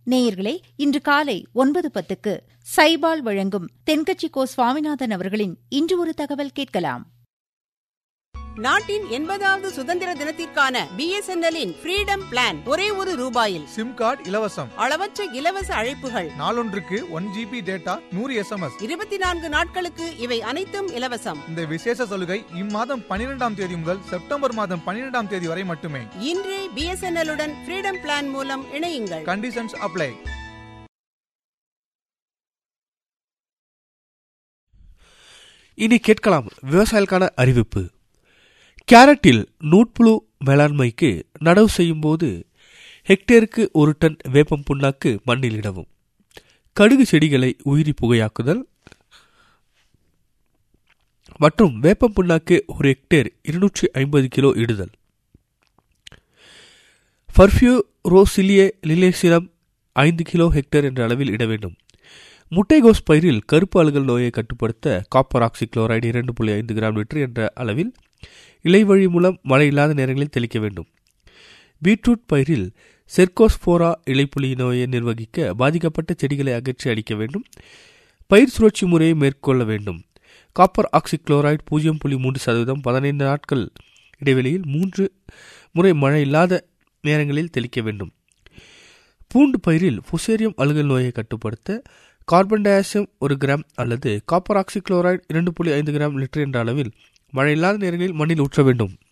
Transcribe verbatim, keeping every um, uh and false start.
நேயர்களே, இன்று காலை ஒன்பது பத்துக்கு சைபால் வழங்கும் தென்கட்சி கோ சுவாமிநாதன் அவர்களின் இன்று ஒரு தகவல் கேட்கலாம். நாட்டின் எண்பதாவது சுதந்திர தினத்திற்கான பி எஸ் என் எல் இன் ஃப்ரீடம் பிளான் ஒரே ஒரு ரூபாயில். சிம் கார்டு இலவசம். அளவற்ற இலவச அழைப்புகள். நாளொன்றுக்கு ஒன் ஜிபி டேட்டா, நூறு எஸ் எம் எஸ். இருபத்தி நான்கு நாட்களுக்கு இவை அனைத்தும் இலவசம். இந்த விசேஷ சலுகை இம்மாதம் பன்னிரெண்டாம் தேதி முதல் செப்டம்பர் மாதம் பன்னிரெண்டாம் தேதி வரை மட்டுமே. இன்றே பி எஸ் என் எல் உடன் ஃப்ரீடம் பிளான் மூலம் இணையுங்கள். Conditions apply. இனி கேட்கலாம் விவசாயிகளுக்கான அறிவிப்பு. கேரட்டில் நூட்புழு மேலாண்மைக்கு நடவு செய்யும் போது ஹெக்டேருக்கு ஒரு டன் வேப்பம் புண்ணாக்கு மண்ணில் இடவும். கடுகு செடிகளை உயிரி புகையாக்குதல் மற்றும் வேப்பம் புண்ணாக்கு ஒரு ஹெக்டேர் இருநூற்றி ஐம்பது கிலோ இடுதல். பர்ஃபியூரோசிலியே லிலேசிரம் ஐந்து கிலோ ஹெக்டேர் என்ற அளவில் இட வேண்டும். முட்டைகோஸ் பயிரில் கருப்பு அழுகல் நோயை கட்டுப்படுத்த காப்பர் ஆக்சி குளோரைடு இரண்டு புள்ளி ஐந்து கிராம் லிட்டர் என்ற அளவில் இலைவழி மூலம் மழை இல்லாத நேரங்களில் தெளிக்க வேண்டும். பீட்ரூட் பயிரில் செர்கோஸ்போரா இலைப்புலி நோயை நிர்வகிக்க பாதிக்கப்பட்ட செடிகளை அகற்றி அடிக்க வேண்டும். பயிர் சுழற்சி முறையை மேற்கொள்ள வேண்டும். காப்பர் ஆக்சி குளோரைடு பூஜ்ஜியம் புள்ளி மூன்று சதவீதம் பதினைந்து நாட்கள் இடைவெளியில் மூன்று முறை மழை இல்லாத நேரங்களில் தெளிக்க வேண்டும். பூண்டு பயிரில் ஃபுசேரியம் அழுகல் நோயை கட்டுப்படுத்த கார்பன் டை ஆக்சைடு ஒரு கிராம் அல்லது காப்பர் ஆக்சி குளோரைடு இரண்டு புள்ளி ஐந்து கிராம் லிட்டர் என்ற அளவில் மழை இல்லாத நேரங்களில் மண்ணில் ஊற்ற வேண்டும்.